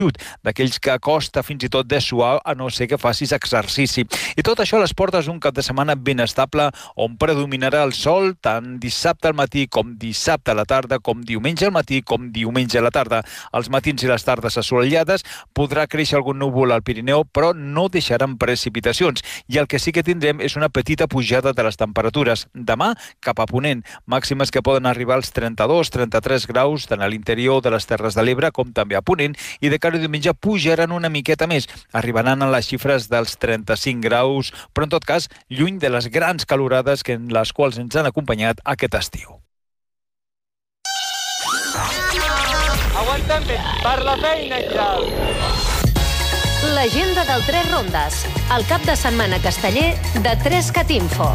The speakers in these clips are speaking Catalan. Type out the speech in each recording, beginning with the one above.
d'aquells que costa fins i tot de suar a no ser que facis exercici. I tot això a les portes d'un cap de setmana ben estable on predominarà el sol tant dissabte al matí com dissabte a la tarda, com diumenge al matí com diumenge a la tarda. Els matins i les tardes assolellades, podrà créixer algun núvol al Pirineu, però no deixaran precipitacions. I el que sí que tindrem és una petita pujada de les temperatures. Demà, cap a ponent, màximes que poden arribar als 32-33 graus tant a l'interior de les Terres de l'Ebre com també a ponent, i de cara a diumenge pujaran una miqueta més. Arribaran a les xifres dels 35 graus, però en tot cas, lluny de les grans calorades en les quals ens han acompanyat aquest estiu. Aguanta't per la feina i tal. L'agenda del 3 Rondes, el cap de setmana casteller de 3CatInfo.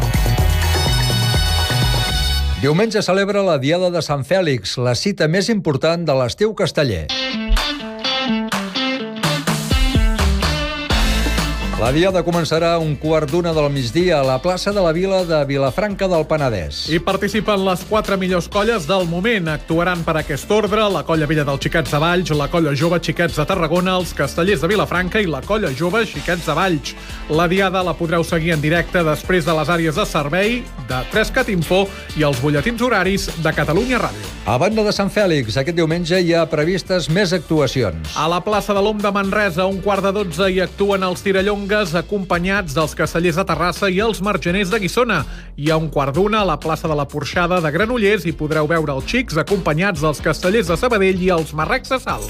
Diumenge celebra la Diada de Sant Fèlix, la cita més important de l'estiu casteller. La Diada començarà a 1:15 del migdia a la plaça de la Vila de Vilafranca del Penedès. Hi participen les 4 millors colles del moment. Actuaran per aquest ordre la Colla Vella dels Xiquets de Valls, la Colla Jove Xiquets de Tarragona, els Castellers de Vilafranca i la Colla Jove Xiquets de Valls. La Diada la podreu seguir en directe després de les àrees de servei de 3CatInfo i els butlletins horaris de Catalunya Ràdio. A banda de Sant Fèlix, aquest diumenge hi ha previstes més actuacions. A la plaça de l'Om de Manresa, a 11:45, hi actuen els Tirallongues acompanyats dels Castellers de Terrassa i els Margeners de Guissona. I a 1:15 a la plaça de la Porxada de Granollers hi podreu veure els Xics acompanyats dels Castellers de Sabadell i els Marrecs de Salt.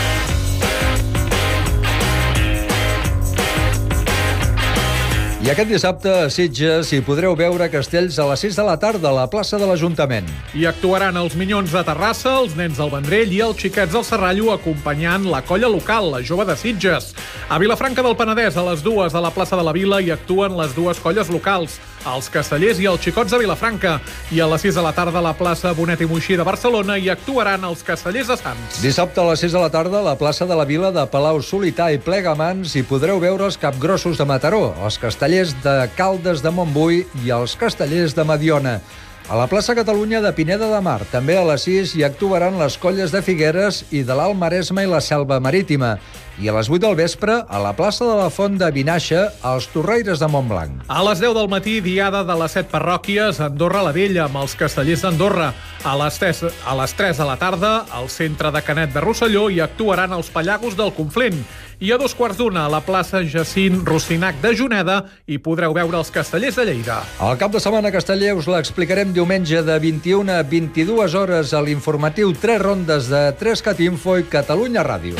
I aquest dissabte a Sitges hi podreu veure castells a les 6 de la tarda a la plaça de l'Ajuntament. Hi actuaran els Minyons de Terrassa, els Nens del Vendrell i els Xiquets del Serrallo acompanyant la colla local, la Jove de Sitges. A Vilafranca del Penedès, a les 2 a la plaça de la Vila hi actuen les dues colles locals, els Castellers i els Xicots de Vilafranca. I a les 6 de la tarda a la plaça Bonet i Moixí de Barcelona hi actuaran els Castellers de Sants. Dissabte a les 6 de la tarda a la plaça de la Vila de Palau-solità i Plegamans hi podreu veure els Capgrossos de Mataró, els Castellers de Caldes de Montbui i els Castellers de Mediona. A la plaça Catalunya de Pineda de Mar, també a les 6 hi actuaran les colles de Figueres i de l'Alt Maresme i la Selva Marítima. I a les 8 del vespre, a la plaça de la Font de Vinaixa, els Torreires de Montblanc. A les 10 del matí, diada de les 7 parròquies a Andorra la Vella, amb els Castellers d'Andorra. A les 3 de la tarda, al centre de Canet de Rosselló, hi actuaran els Pallagos del Conflent. I a 2:15 a la plaça Jacint Rosinac de Juneda hi podreu veure els Castellers de Lleida. El cap de setmana casteller us l'explicarem diumenge de 21 a 22 hores a l'informatiu 3 Rondes de 3CatInfo i Catalunya Ràdio.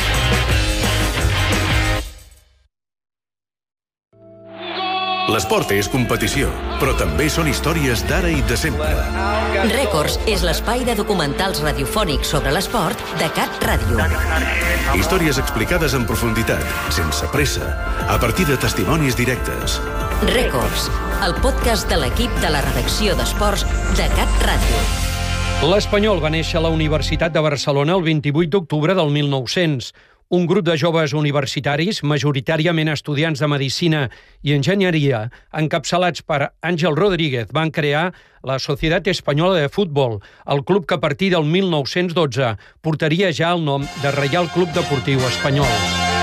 L'esport és competició, però també són històries d'ara i de sempre. Rècords és l'espai de documentals radiofònics sobre l'esport de Cat Ràdio. Històries explicades en profunditat, sense pressa, a partir de testimonis directes. Rècords, el podcast de l'equip de la redacció d'esports de Cat Ràdio. L'Espanyol va néixer a la Universitat de Barcelona el 28 d'octubre del 1900. Un grup de joves universitaris, majoritàriament estudiants de Medicina i Enginyeria, encapçalats per Àngel Rodríguez, van crear la Societat Espanyola de Futbol, el club que a partir del 1912 portaria ja el nom de Reial Club Deportiu Espanyol.